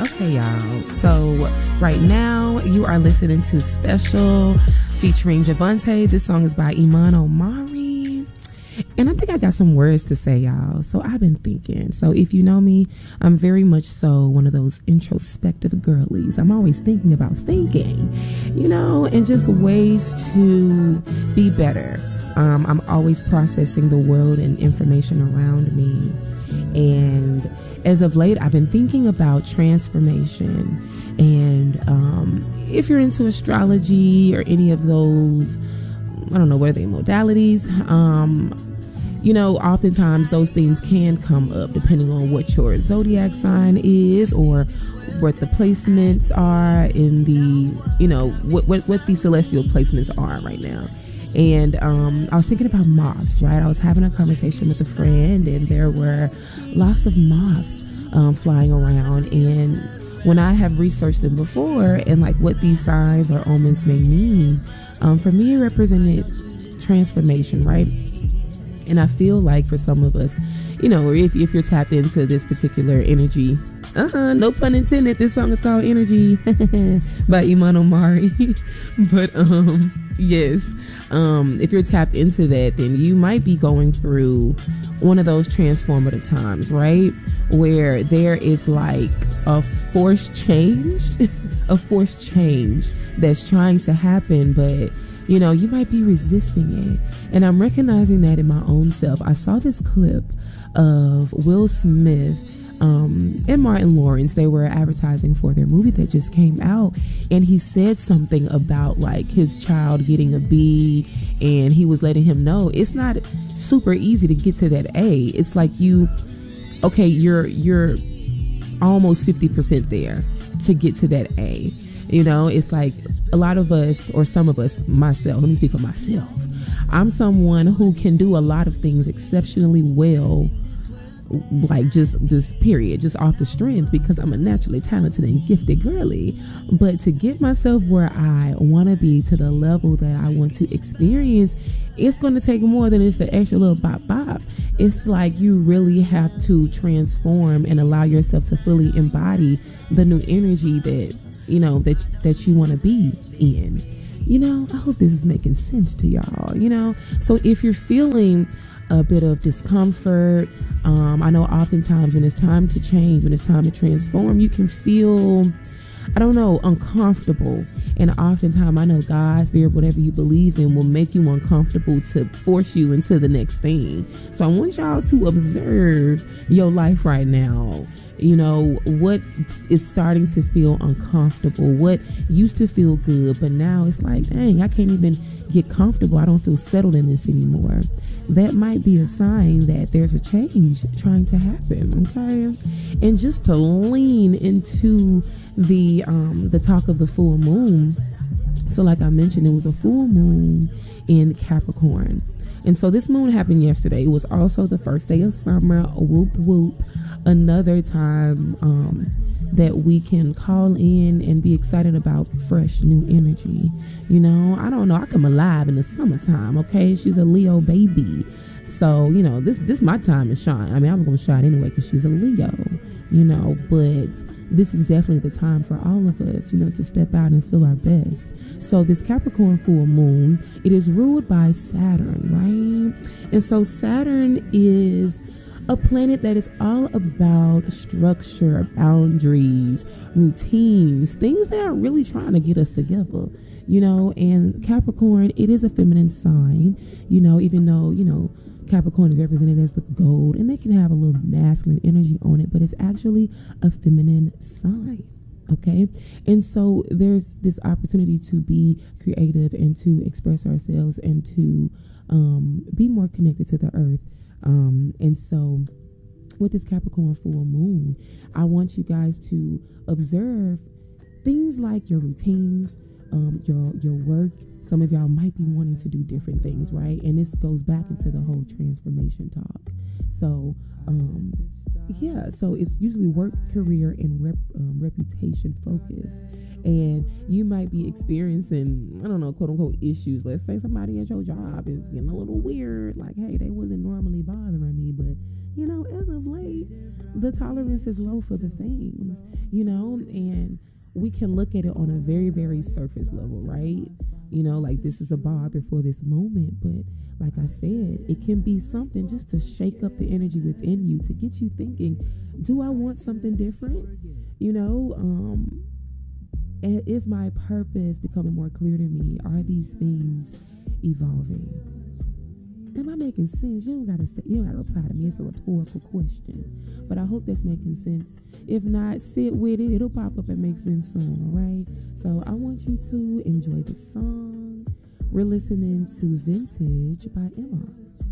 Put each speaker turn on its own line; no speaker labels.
Okay, y'all. So right now you are listening to Special featuring Javante. This song is by Iman Omari. And I think I got some words to say, y'all. So I've been thinking. So if you know me, I'm very much so one of those introspective girlies. I'm always thinking about thinking, and just ways to be better. I'm always processing the world and information around me. And as of late, I've been thinking about transformation. And if you're into astrology or any of those, I don't know, what are they, modalities? Oftentimes those things can come up depending on what your zodiac sign is or what the placements are in the, what these celestial placements are right now. And I was thinking about moths, right? I was having a conversation with a friend, and there were lots of moths flying around. And when I have researched them before and like what these signs or omens may mean, for me it represented transformation, right? And I feel like for some of us, if you're tapped into this particular energy, no pun intended, this song is called Energy by Iman Omari. But yes, if you're tapped into that, then you might be going through one of those transformative times, right? Where there is like a forced change, that's trying to happen, but you might be resisting it. And I'm recognizing that in my own self. I saw this clip of Will Smith and Martin Lawrence. They were advertising for their movie that just came out, and he said something about like his child getting a B, and he was letting him know it's not super easy to get to that A. It's like you're almost 50% there to get to that A. It's like a lot of us, or some of us, myself, let me speak for myself. I'm someone who can do a lot of things exceptionally well, like just off the strength, because I'm a naturally talented and gifted girly. But to get myself where I want to be, to the level that I want to experience, it's going to take more than just the extra little bop. It's like you really have to transform and allow yourself to fully embody the new energy that that you want to be in. I hope this is making sense to y'all. So if you're feeling a bit of discomfort, I know oftentimes when it's time to change, when it's time to transform, you can feel, uncomfortable. And oftentimes I know God, spirit, whatever you believe in, will make you uncomfortable to force you into the next thing. So I want y'all to observe your life right now. What is starting to feel uncomfortable, what used to feel good, but now it's like, dang, I can't even get comfortable. I don't feel settled in this anymore. That might be a sign that there's a change trying to happen. Okay. And just to lean into the talk of the full moon. So like I mentioned, it was a full moon in Capricorn. And so this moon happened yesterday. It was also the first day of summer. Whoop, whoop. Another time that we can call in and be excited about fresh new energy. I don't know. I come alive in the summertime, okay? She's a Leo baby. So, this my time to shine. I mean, I'm going to shine anyway because she's a Leo, but this is definitely the time for all of us, to step out and feel our best. So this Capricorn full moon, it is ruled by Saturn, right? And so Saturn is a planet that is all about structure, boundaries, routines, things that are really trying to get us together, and Capricorn, it is a feminine sign, even though, Capricorn is represented as the gold, and they can have a little masculine energy on it, but it's actually a feminine sign. Okay. And so there's this opportunity to be creative and to express ourselves and to be more connected to the earth. And so with this Capricorn full moon, I want you guys to observe things like your routines, your work. Some of y'all might be wanting to do different things, right? And this goes back into the whole transformation talk. So, so it's usually work, career, and reputation focus. And you might be experiencing, quote unquote issues. Let's say somebody at your job is getting a little weird. Like, hey, they wasn't normally bothering me, but as of late, the tolerance is low for the things. and we can look at it on a very, very surface level, right? Like this is a bother for this moment, but like I said, it can be something just to shake up the energy within you, to get you thinking, do I want something different? Is my purpose becoming more clear to me? Are these things evolving? Am I making sense? You don't gotta reply to me. It's a rhetorical question, but I hope that's making sense. If not, sit with it. It'll pop up and make sense soon. All right. So I want you to enjoy the song. We're listening to Vintage by Emma.